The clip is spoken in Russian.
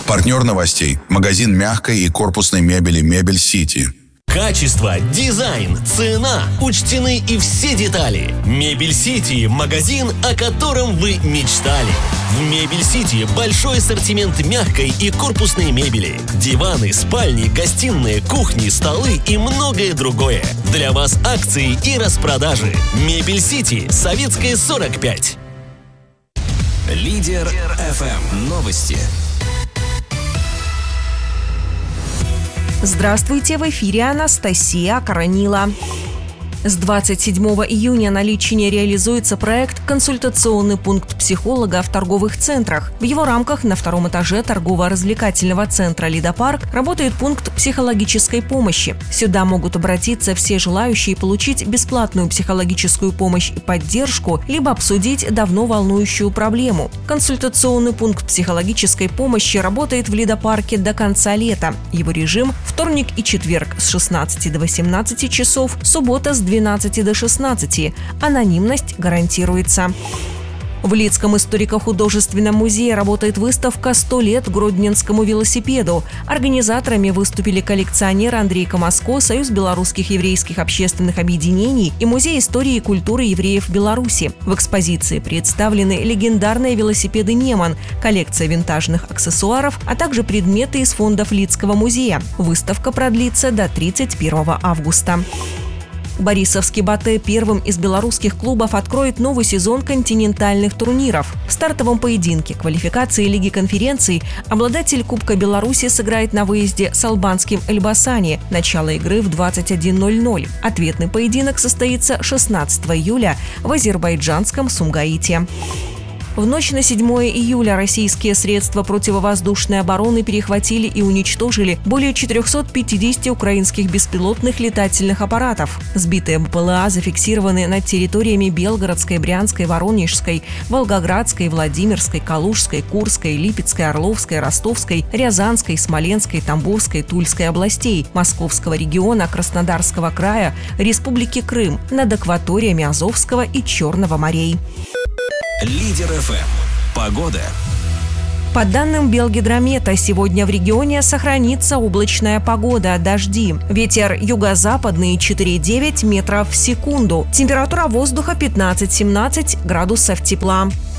Партнер новостей – магазин мягкой и корпусной мебели «Мебель Сити». Качество, дизайн, цена – учтены и все детали. «Мебель Сити» – магазин, о котором вы мечтали. В «Мебель Сити» большой ассортимент мягкой и корпусной мебели. Диваны, спальни, гостиные, кухни, столы и многое другое. Для вас акции и распродажи. «Мебель Сити», Советская, 45. Лидер ФМ. Новости. Здравствуйте, в эфире Анастасия Коронила. С 27 июня на Литчине реализуется проект «Консультационный пункт психолога в торговых центрах». В его рамках на втором этаже торгово-развлекательного центра «Лидопарк» работает пункт психологической помощи. Сюда могут обратиться все желающие получить бесплатную психологическую помощь и поддержку, либо обсудить давно волнующую проблему. Консультационный пункт психологической помощи работает в Лидопарке до конца лета. Его режим – вторник и четверг с 16 до 18 часов, суббота с 12 до 16. Анонимность гарантируется. В Лидском историко-художественном музее работает выставка «100 лет Гродненскому велосипеду». Организаторами выступили коллекционер Андрей Камаско, Союз белорусских еврейских общественных объединений и Музей истории и культуры евреев Беларуси. В экспозиции представлены легендарные велосипеды «Неман», коллекция винтажных аксессуаров, а также предметы из фондов Лидского музея. Выставка продлится до 31 августа. Борисовский «Батэ» первым из белорусских клубов откроет новый сезон континентальных турниров. В стартовом поединке квалификации Лиги конференций обладатель Кубка Беларуси сыграет на выезде с албанским Эльбасани. Начало игры в 21:00. Ответный поединок состоится 16 июля в азербайджанском Сумгаите. В ночь на 7 июля российские средства противовоздушной обороны перехватили и уничтожили более 450 украинских беспилотных летательных аппаратов. Сбитые БПЛА зафиксированы над территориями Белгородской, Брянской, Воронежской, Волгоградской, Владимирской, Калужской, Курской, Липецкой, Орловской, Ростовской, Рязанской, Смоленской, Тамбовской, Тульской областей, Московского региона, Краснодарского края, Республики Крым, над акваториями Азовского и Черного морей. Лидер ФМ. Погода. По данным Белгидромета, сегодня в регионе сохранится облачная погода, дожди. Ветер юго-западный 4,9 метров в секунду. Температура воздуха 15-17 градусов тепла.